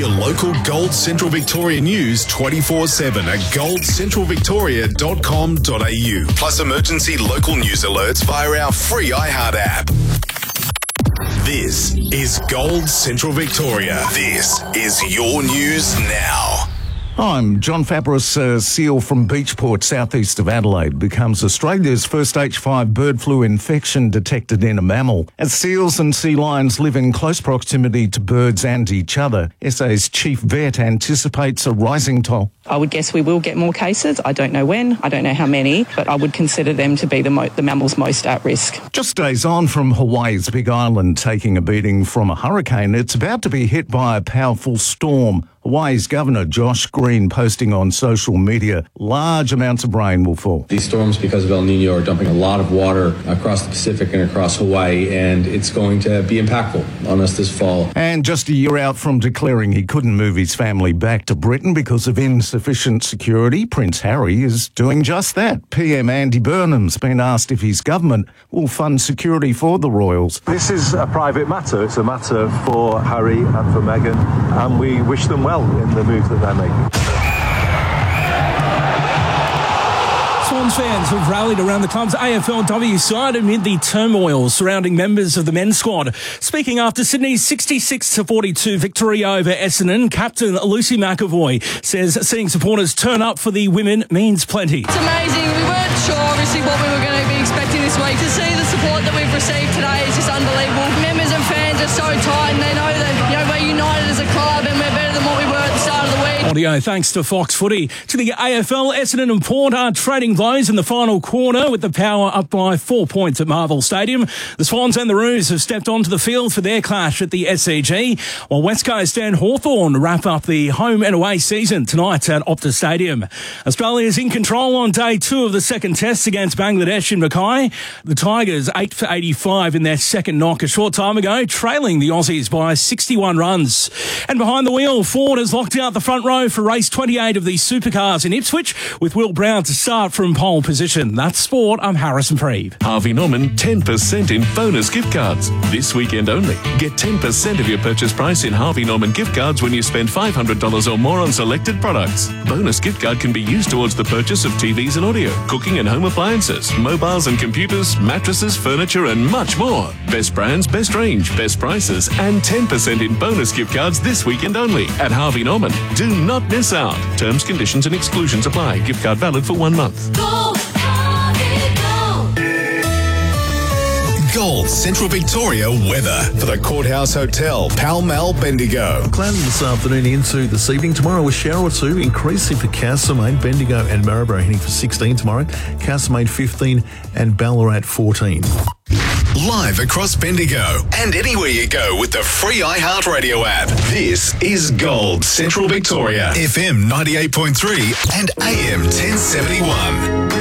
your local Gold Central Victoria news 24/7 at goldcentralvictoria.com.au. Plus emergency local news alerts via our free iHeart app. This is Gold Central Victoria. This is your news now. I'm John Fabris. A seal from Beachport, southeast of Adelaide, becomes Australia's first H5 bird flu infection detected in a mammal. As seals and sea lions live in close proximity to birds and each other, SA's chief vet anticipates a rising toll. I would guess we will get more cases. I don't know when, I don't know how many, but I would consider them to be the mammals most at risk. Just days on from Hawaii's Big Island taking a beating from a hurricane, it's about to be hit by a powerful storm. Hawaii's Governor Josh Green posting on social media, large amounts of rain will fall. These storms, because of El Nino, are dumping a lot of water across the Pacific and across Hawaii, and it's going to be impactful on us this fall. And just a year out from declaring he couldn't move his family back to Britain because of insufficient security, Prince Harry is doing just that. PM Andy Burnham's been asked if his government will fund security for the royals. This is a private matter. It's a matter for Harry and for Meghan, and we wish them well in the move that they're making. Swans fans have rallied around the club's AFLW side amid the turmoil surrounding members of the men's squad. Speaking after Sydney's 66-42 victory over Essendon, captain Lucy McAvoy says seeing supporters turn up for the women means plenty. It's amazing. We weren't sure, obviously, what we were going to be expecting this week. To see the support that we've received today is just unbelievable. Members and fans are so tight, and they know that we're united as a club and we're better than what we were at the start of the week. Audio thanks to Fox Footy. To the AFL, Essendon and Port are trading blows in the final quarter with the Power up by 4 points at Marvel Stadium. The Swans and the Roos have stepped onto the field for their clash at the SCG, while West Coast and Hawthorn wrap up the home and away season tonight at Optus Stadium. Australia is in control on day 2 of the second test against Bangladesh in Mackay. The Tigers 8 for 85 in their second knock a short time ago, trailing the Aussies by 61 runs. And behind the wheel, Ford has locked out the front row for race 28 of the supercars in Ipswich, with Will Brown to start from pole position. That's sport. I'm Harrison Preeve. Harvey Norman 10% in bonus gift cards. This weekend only. Get 10% of your purchase price in Harvey Norman gift cards when you spend $500 or more on selected products. Bonus gift card can be used towards the purchase of TVs and audio, cooking and home appliances, mobiles and computers, mattresses, furniture and much more. Best brands, best range, best prices and 10% in bonus gift cards this weekend only at Harvey Norman. Do not miss out. Terms, conditions and exclusions apply. Gift card valid for 1 month. Gold Central Victoria weather for the Courthouse Hotel, Pall Mall, Bendigo. Cloudy this afternoon into this evening. Tomorrow a shower or two, increasing for Castlemaine, Bendigo and Maryborough heading for 16 tomorrow. Castlemaine 15 and Ballarat 14. Live across Bendigo and anywhere you go with the free iHeartRadio app. This is Gold Central Victoria, FM 98.3 and AM 1071.